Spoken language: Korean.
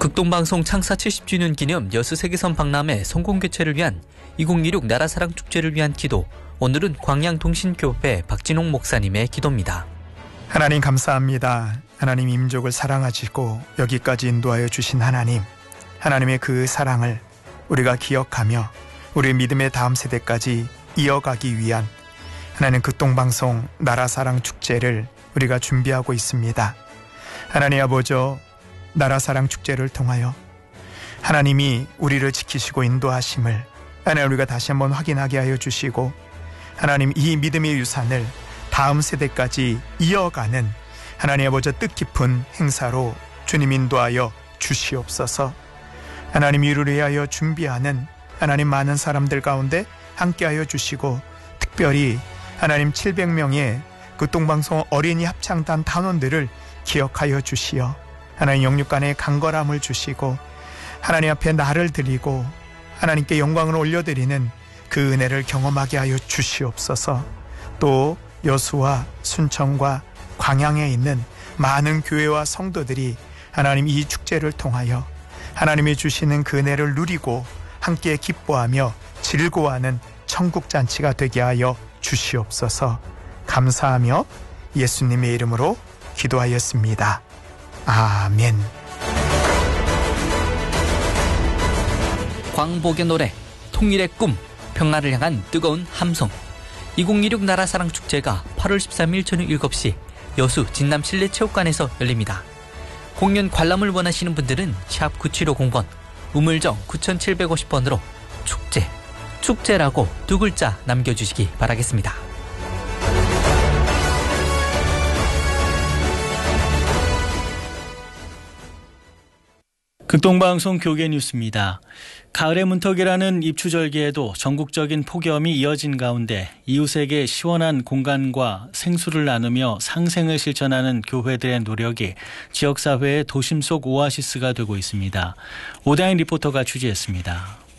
극동방송 창사 70주년 기념 여수 세계선 박람회 성공개최를 위한 2016 나라사랑 축제를 위한 기도. 오늘은 광양동신교회 박진홍 목사님의 기도입니다. 하나님 감사합니다. 하나님 민족을 사랑하시고 여기까지 인도하여 주신 하나님, 하나님의 그 사랑을 우리가 기억하며 우리 믿음의 다음 세대까지 이어가기 위한 하나님 극동방송 나라사랑 축제를 우리가 준비하고 있습니다. 하나님 아버지, 나라사랑 축제를 통하여 하나님이 우리를 지키시고 인도하심을 하나님 우리가 다시 한번 확인하게 하여 주시고, 하나님 이 믿음의 유산을 다음 세대까지 이어가는 하나님 아버지 뜻깊은 행사로 주님 인도하여 주시옵소서. 하나님 이를 위하여 준비하는 하나님 많은 사람들 가운데 함께하여 주시고, 특별히 하나님 700명의 극동방송 어린이 합창단 단원들을 기억하여 주시어 하나님 영육간의 강건함을 주시고, 하나님 앞에 나를 드리고 하나님께 영광을 올려드리는 그 은혜를 경험하게 하여 주시옵소서. 또 여수와 순천과 광양에 있는 많은 교회와 성도들이 하나님 이 축제를 통하여 하나님이 주시는 그 은혜를 누리고 함께 기뻐하며 즐거워하는 천국잔치가 되게 하여 주시옵소서. 감사하며 예수님의 이름으로 기도하였습니다. 아멘. 광복의 노래, 통일의 꿈, 평화를 향한 뜨거운 함성. 2016 나라사랑 축제가 8월 13일 저녁 7시 여수 진남 실내체육관에서 열립니다. 공연 관람을 원하시는 분들은 샵 9750번, 우물정 9750번으로 축제라고 2글자 남겨주시기 바라겠습니다. 극동방송 교계 뉴스입니다. 가을의 문턱이라는 입추절기에도 전국적인 폭염이 이어진 가운데 이웃에게 시원한 공간과 생수를 나누며 상생을 실천하는 교회들의 노력이 지역사회의 도심 속 오아시스가 되고 있습니다. 오다인 리포터가 취재했습니다.